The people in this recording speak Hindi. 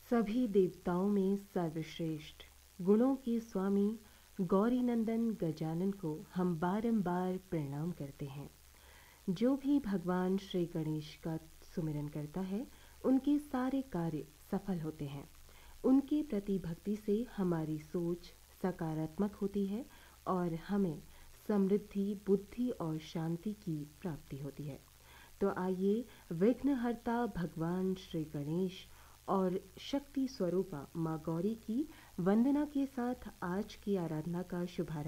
सभी देवताओं में सर्वश्रेष्ठ गुणों के स्वामी गौरी नंदन गजानन को हम बारंबार प्रणाम करते हैं। जो भी भगवान श्री गणेश का सुमिरन करता है उनके सारे कार्य सफल होते हैं। उनके प्रति भक्ति से हमारी सोच सकारात्मक होती है और हमें समृद्धि बुद्धि और शांति की प्राप्ति होती है। तो आइए विघ्नहर्ता भगवान श्री गणेश और शक्ति स्वरूपा माँ गौरी की वंदना के साथ आज की आराधना का शुभारंभ